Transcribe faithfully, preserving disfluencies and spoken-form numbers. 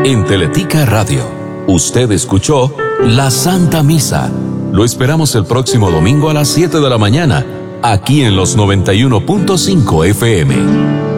En Teletica Radio, usted escuchó La Santa Misa. Lo esperamos el próximo domingo a las siete de la mañana, aquí en los noventa y uno punto cinco F M.